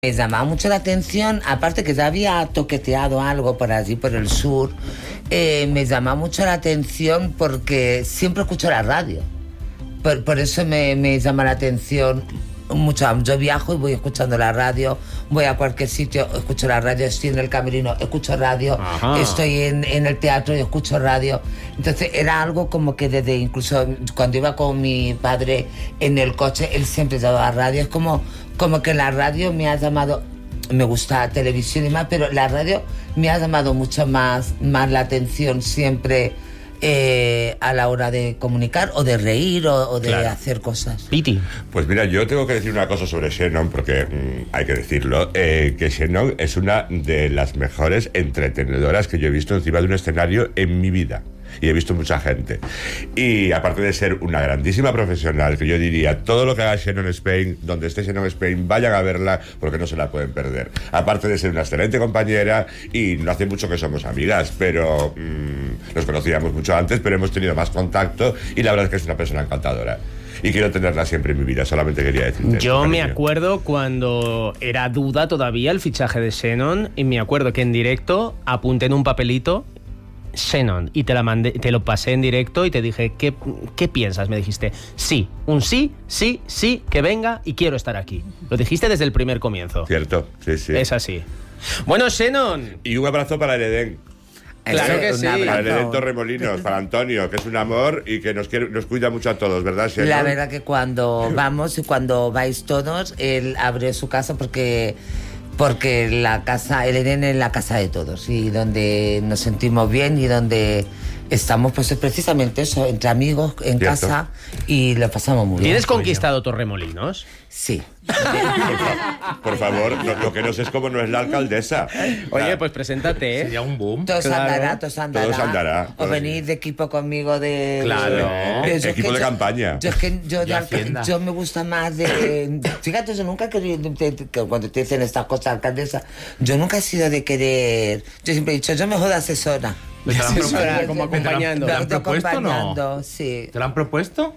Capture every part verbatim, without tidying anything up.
Me llamaba mucho la atención, aparte que ya había toqueteado algo por allí, por el sur, eh, me llamaba mucho la atención porque siempre escucho la radio. Por, por eso me, me llama la atención mucho. Yo viajo y voy escuchando la radio, voy a cualquier sitio, escucho la radio, estoy en el camerino, escucho radio, Ajá. estoy en, en el teatro y escucho radio. Entonces era algo como que desde, incluso cuando iba con mi padre en el coche, él siempre llevaba radio. Es como, como que la radio me ha llamado, me gusta la televisión y más, pero la radio me ha llamado mucho más, más la atención siempre. Eh, a la hora de comunicar o de reír o, o de claro. hacer cosas. Piti. Pues mira, yo tengo que decir una cosa sobre Xenon, porque mmm, hay que decirlo, eh, que Xenon es una de las mejores entretenedoras que yo he visto encima de un escenario en mi vida. Y he visto mucha gente. Y aparte de ser una grandísima profesional, que yo diría, todo lo que haga Xenon Spain, donde esté Xenon Spain, vayan a verla porque no se la pueden perder. Aparte de ser una excelente compañera, y no hace mucho que somos amigas, pero mmm, nos conocíamos mucho antes, pero hemos tenido más contacto y la verdad es que es una persona encantadora. Y quiero tenerla siempre en mi vida, solamente quería decirte. Yo eso, me acuerdo cuando era duda todavía el fichaje de Xenon, y me acuerdo que en directo apunté en un papelito Xenon y te la mandé, te lo pasé en directo y te dije, ¿qué, qué piensas? Me dijiste, sí, un sí, sí, sí, que venga y quiero estar aquí. Lo dijiste desde el primer comienzo. Cierto, sí, sí. Es así. Bueno, Xenon. Y un abrazo para el Edén. Claro que sí. Para el Edén Torremolinos, para Antonio, que es un amor y que nos quiere, nos cuida mucho a todos, ¿verdad, Xenon? La verdad que cuando vamos y cuando vais todos, él abre su casa porque... Porque la casa, el Edén es la casa de todos y donde nos sentimos bien y donde estamos, pues es precisamente eso, entre amigos, en ¿Cierto? Casa y lo pasamos muy bien. ¿Tienes conquistado Torremolinos? Sí. Por favor, lo, lo que no sé es cómo no es la alcaldesa. Oye, pues preséntate, ¿eh? Sería un boom. Todos claro. andará, todos andará. Todos andará. O venís de equipo conmigo de... Claro. de, de equipo de yo, campaña. Yo es que yo, de alca- yo me gusta más de... Fíjate, yo nunca he querido... Que cuando te dicen estas cosas, alcaldesa, yo nunca he sido de querer... Yo siempre he dicho, yo mejor de asesora. ¿Te lo han propuesto? Como acompañando. ¿Te lo han propuesto o no? Acompañando, sí. ¿Te lo han propuesto?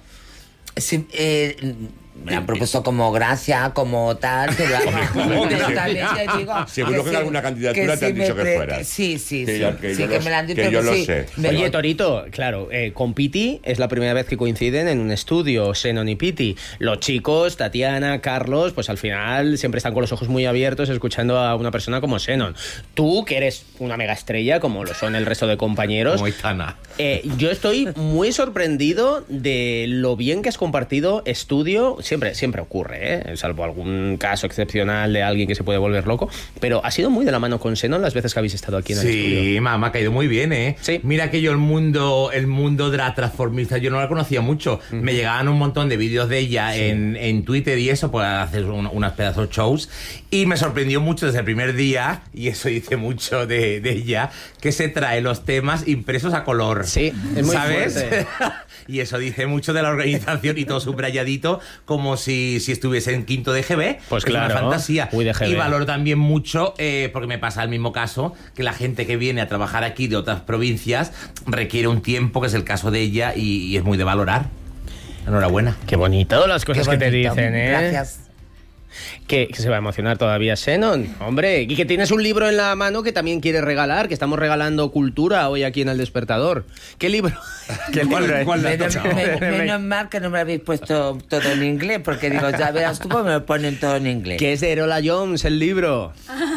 Sí, eh, me han propuesto como gracia, como tal, pero, pero también te digo... Seguro que, que en alguna candidatura que te han si dicho pre- que fueras. Sí, sí, que sí. Yo, que sí, yo que los, me lo han dicho, que yo que lo sí. sé. Me- Oye, Torito, claro, eh, con Piti es la primera vez que coinciden en un estudio, Xenon y Piti. Los chicos, Tatiana, Carlos, pues al final siempre están con los ojos muy abiertos escuchando a una persona como Xenon. Tú, que eres una mega estrella, como lo son el resto de compañeros. Como Itana. Eh, yo estoy muy sorprendido de lo bien que has compartido estudio. Siempre, siempre ocurre, ¿eh? Salvo algún caso excepcional de alguien que se puede volver loco. Pero ha sido muy de la mano con Xenon las veces que habéis estado aquí en el estudio. Sí, mamá, ha caído muy bien, ¿eh? Sí. Mira que yo el mundo, el mundo de la transformista, yo no la conocía mucho. Uh-huh. Me llegaban un montón de vídeos de ella sí. en, en Twitter y eso, para hacer un, unas pedazos shows. Y me sorprendió mucho desde el primer día, y eso dice mucho de, de ella, que se trae los temas impresos a color. Sí, es muy ¿sabes? fuerte. Y eso dice mucho de la organización y todo subrayadito, como si, si estuviese en quinto de G B. Pues es claro. una fantasía. Uy, de G B. Y valoro también mucho, eh, porque me pasa el mismo caso, que la gente que viene a trabajar aquí de otras provincias requiere un tiempo, que es el caso de ella, y, y es muy de valorar. Enhorabuena. Qué bonito las cosas Qué que te bonito. dicen, ¿eh? Gracias. Que, que se va a emocionar todavía Xenon, hombre, y que tienes un libro en la mano que también quieres regalar, que estamos regalando cultura hoy aquí en El Despertador. ¿Qué libro? ¿Qué ¿Cuál- libro es? cuál le ha Menos, tocado? me- menos mal que no me habéis puesto todo en inglés, porque digo, ya verás tú cómo me lo ponen todo en inglés. Que es de Erola Jones, el libro.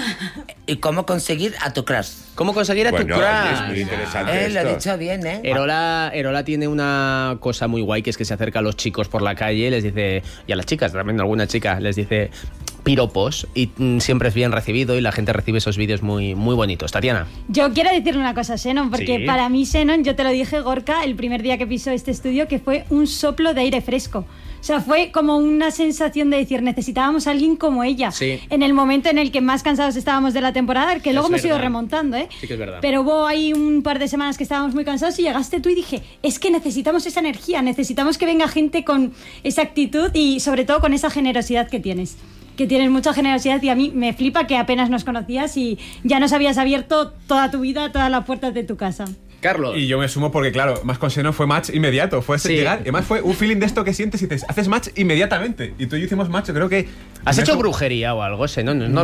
¿Y cómo conseguir a tu crush? ¿Cómo conseguir a Bueno, tu es crush? muy interesante Eh, lo he esto. dicho bien, ¿eh? Erola, Erola tiene una cosa muy guay, que es que se acerca a los chicos por la calle y les dice, y a las chicas también, alguna chica, les dice piropos, y mm, siempre es bien recibido y la gente recibe esos vídeos muy, muy bonitos. Tatiana. Yo quiero decirle una cosa a Xenon, porque Sí. para mí Xenon, yo te lo dije, Gorka, el primer día que pisó este estudio, que fue un soplo de aire fresco. O sea, fue como una sensación de decir, necesitábamos a alguien como ella. Sí. En el momento en el que más cansados estábamos de la temporada, que luego Es hemos ido verdad. remontando, ¿eh? Sí que es verdad. Pero hubo ahí un par de semanas que estábamos muy cansados y llegaste tú y dije, es que necesitamos esa energía, necesitamos que venga gente con esa actitud y sobre todo con esa generosidad que tienes. Que tienes mucha generosidad y a mí me flipa que apenas nos conocías y ya nos habías abierto toda tu vida, todas las puertas de tu casa. Carlos. Y yo me sumo porque, claro, más con Xenon fue match inmediato. Fue Sí. llegar. Y además fue un feeling de esto que sientes y te haces match inmediatamente. Y tú y yo hicimos match, yo creo que. ¿Has me hecho su- brujería o algo, Xenon? No es No,